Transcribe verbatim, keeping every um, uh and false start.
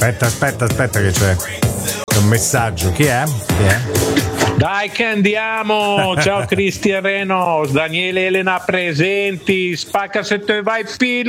Aspetta, aspetta, aspetta che c'è un messaggio. Chi è? Chi è? Dai che andiamo. Ciao Cristian Renos, Daniele Elena presenti. Spacca se te vai filo.